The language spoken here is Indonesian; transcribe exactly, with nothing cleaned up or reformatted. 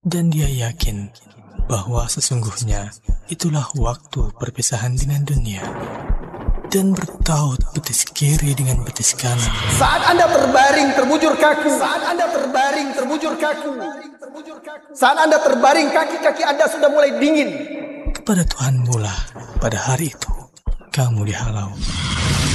Dan dia yakin bahwa sesungguhnya itulah waktu perpisahan dengan dunia. Dan bertaut betis kiri dengan betis kanan. Saat Anda terbaring terbujur kaku, saat Anda terbaring terbujur kaku, saat Anda terbaring kaki-kaki Anda sudah mulai dingin. Kepada Tuhan mula pada hari itu kamu dihalau.